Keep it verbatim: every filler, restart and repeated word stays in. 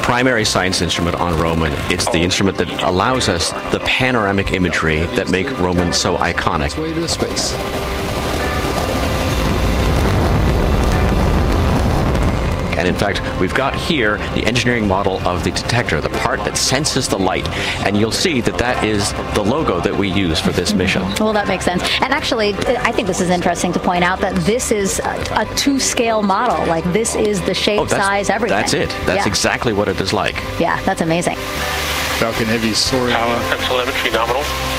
primary science instrument on Roman. It's the instrument that allows us the panoramic imagery that make Roman so iconic. Way to space. And in fact, we've got here the engineering model of the detector, the part that senses the light. And you'll see that that is the logo that we use for this mission. Well, that makes sense. And actually, I think this is interesting to point out that this is a, a two-scale model. Like, this is the shape, oh, size, everything. That's it. That's yeah. exactly what it is like. Yeah, that's amazing. Falcon Heavy soaring. Power and telemetry nominal.